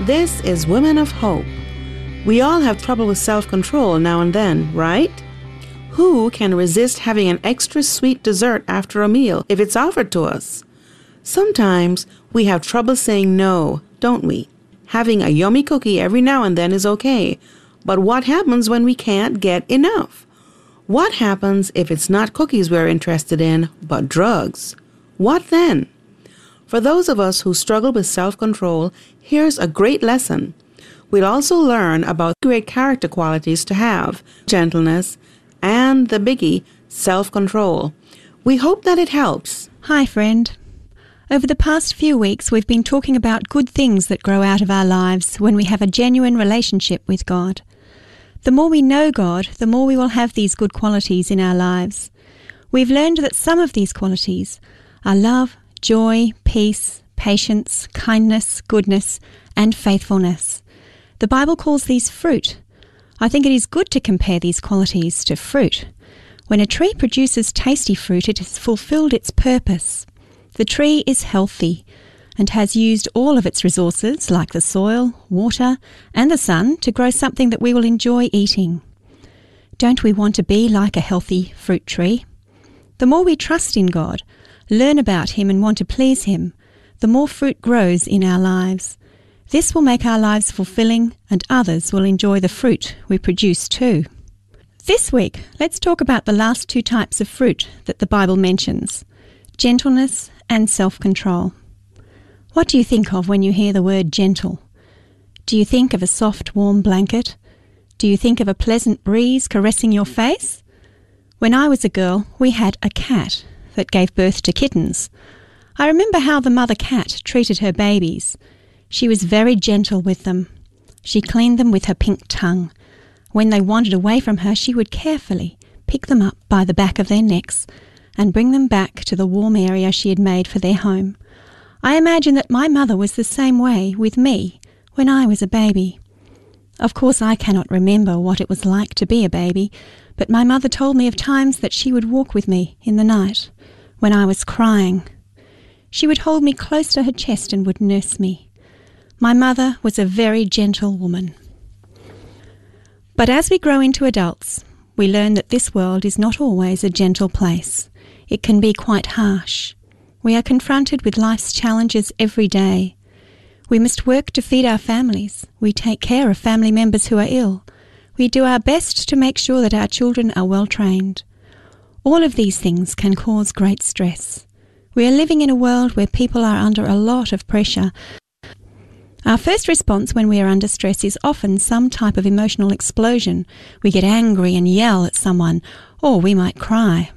This is Women of Hope. We all have trouble with self-control now and then, right? Who can resist having an extra sweet dessert after a meal if it's offered to us? Sometimes we have trouble saying no, don't we? Having a yummy cookie every now and then is okay, but what happens when we can't get enough? What happens if it's not cookies we're interested in, but drugs? What then? For those of us who struggle with self-control, here's a great lesson. We'll also learn about great character qualities to have, gentleness, and the biggie, self-control. We hope that it helps. Hi, friend. Over the past few weeks, we've been talking about good things that grow out of our lives when we have a genuine relationship with God. The more we know God, the more we will have these good qualities in our lives. We've learned that some of these qualities are love, joy, peace, patience, kindness, goodness, and faithfulness. The Bible calls these fruit. I think it is good to compare these qualities to fruit. When a tree produces tasty fruit, it has fulfilled its purpose. The tree is healthy and has used all of its resources, like the soil, water, and the sun, to grow something that we will enjoy eating. Don't we want to be like a healthy fruit tree? The more we trust in God, learn about Him and want to please Him, the more fruit grows in our lives. This will make our lives fulfilling, and others will enjoy the fruit we produce too. This week, let's talk about the last two types of fruit that the Bible mentions: gentleness and self-control. What do you think of when you hear the word gentle? Do you think of a soft, warm blanket? Do you think of a pleasant breeze caressing your face? When I was a girl, we had a cat that gave birth to kittens. I remember how the mother cat treated her babies. She was very gentle with them. She cleaned them with her pink tongue. When they wandered away from her, she would carefully pick them up by the back of their necks and bring them back to the warm area she had made for their home. I imagine that my mother was the same way with me when I was a baby. Of course, I cannot remember what it was like to be a baby, but my mother told me of times that she would walk with me in the night when I was crying. She would hold me close to her chest and would nurse me. My mother was a very gentle woman. But as we grow into adults, we learn that this world is not always a gentle place. It can be quite harsh. We are confronted with life's challenges every day. We must work to feed our families. We take care of family members who are ill. We do our best to make sure that our children are well trained. All of these things can cause great stress. We are living in a world where people are under a lot of pressure. Our first response when we are under stress is often some type of emotional explosion. We get angry and yell at someone, or we might cry.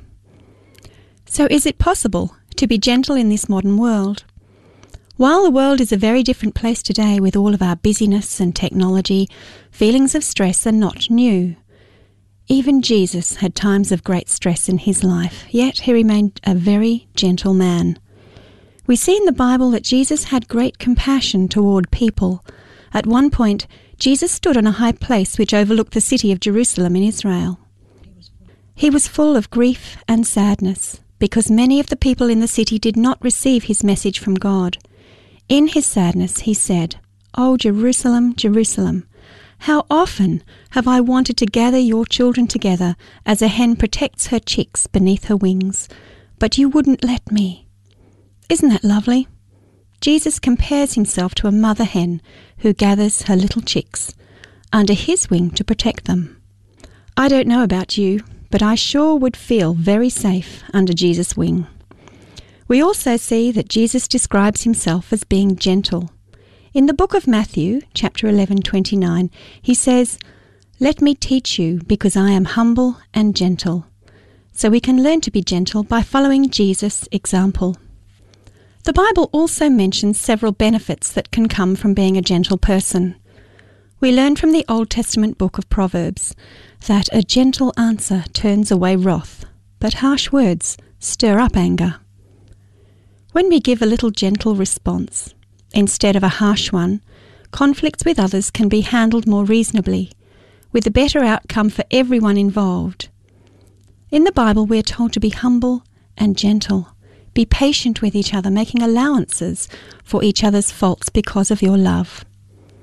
So is it possible to be gentle in this modern world? While the world is a very different place today with all of our busyness and technology, feelings of stress are not new. Even Jesus had times of great stress in his life, yet he remained a very gentle man. We see in the Bible that Jesus had great compassion toward people. At one point, Jesus stood on a high place which overlooked the city of Jerusalem in Israel. He was full of grief and sadness, because many of the people in the city did not receive his message from God. In his sadness, he said, "O Jerusalem, Jerusalem, how often have I wanted to gather your children together as a hen protects her chicks beneath her wings, but you wouldn't let me." Isn't that lovely? Jesus compares himself to a mother hen who gathers her little chicks under his wing to protect them. I don't know about you, but I sure would feel very safe under Jesus' wing. We also see that Jesus describes himself as being gentle. In the book of Matthew, chapter 11:29, he says, "Let me teach you, because I am humble and gentle." So we can learn to be gentle by following Jesus' example. The Bible also mentions several benefits that can come from being a gentle person. We learn from the Old Testament book of Proverbs that a gentle answer turns away wrath, but harsh words stir up anger. When we give a little gentle response, instead of a harsh one, conflicts with others can be handled more reasonably, with a better outcome for everyone involved. In the Bible, we are told to be humble and gentle. Be patient with each other, making allowances for each other's faults because of your love.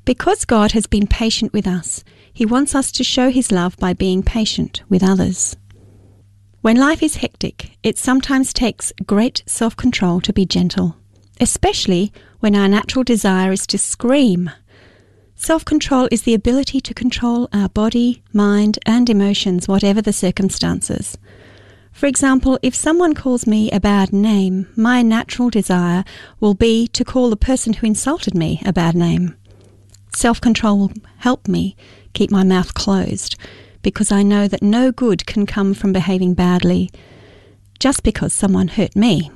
Because God has been patient with us, He wants us to show His love by being patient with others. When life is hectic, it sometimes takes great self-control to be gentle, especially when our natural desire is to scream. Self-control is the ability to control our body, mind, and emotions, whatever the circumstances. For example, if someone calls me a bad name, my natural desire will be to call the person who insulted me a bad name. Self-control will help me keep my mouth closed, because I know that no good can come from behaving badly just because someone hurt me.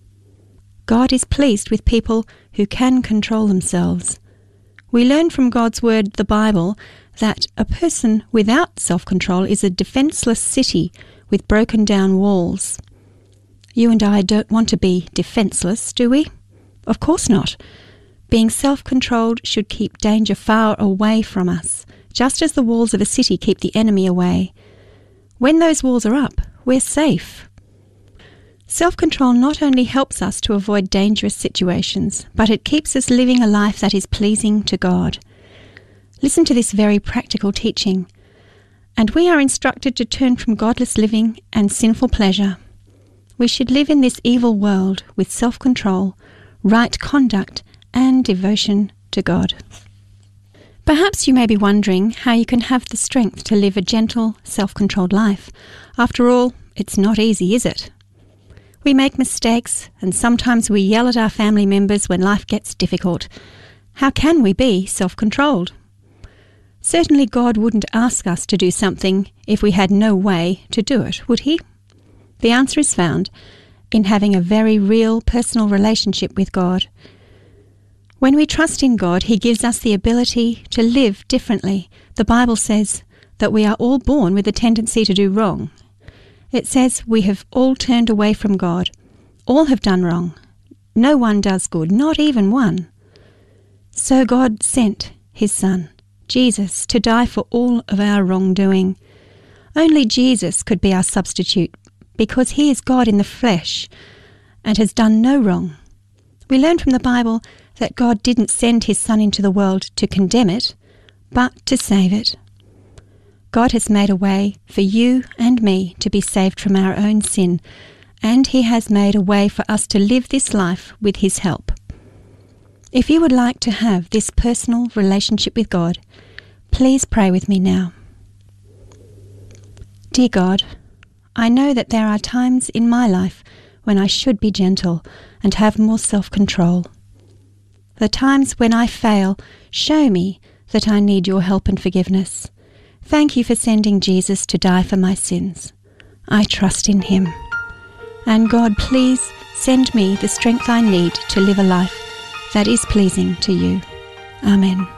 God is pleased with people who can control themselves. We learn from God's word, the Bible, that a person without self-control is a defenseless city with broken down walls. You and I don't want to be defenseless, do we? Of course not. Being self-controlled should keep danger far away from us, just as the walls of a city keep the enemy away. When those walls are up, we're safe. Self-control not only helps us to avoid dangerous situations, but it keeps us living a life that is pleasing to God. Listen to this very practical teaching. And we are instructed to turn from godless living and sinful pleasure. We should live in this evil world with self-control, right conduct, and devotion to God. Perhaps you may be wondering how you can have the strength to live a gentle, self-controlled life. After all, it's not easy, is it? We make mistakes, and sometimes we yell at our family members when life gets difficult. How can we be self-controlled? Certainly God wouldn't ask us to do something if we had no way to do it, would He? The answer is found in having a very real personal relationship with God. When we trust in God, He gives us the ability to live differently. The Bible says that we are all born with a tendency to do wrong. It says we have all turned away from God. All have done wrong. No one does good, not even one. So God sent His Son, Jesus, to die for all of our wrongdoing. Only Jesus could be our substitute, because He is God in the flesh and has done no wrong. We learn from the Bible that God didn't send His Son into the world to condemn it, but to save it. God has made a way for you and me to be saved from our own sin, and He has made a way for us to live this life with His help. If you would like to have this personal relationship with God, please pray with me now. Dear God, I know that there are times in my life when I should be gentle and have more self-control. The times when I fail, show me that I need your help and forgiveness. Thank you for sending Jesus to die for my sins. I trust in Him. And God, please send me the strength I need to live a life that is pleasing to you. Amen.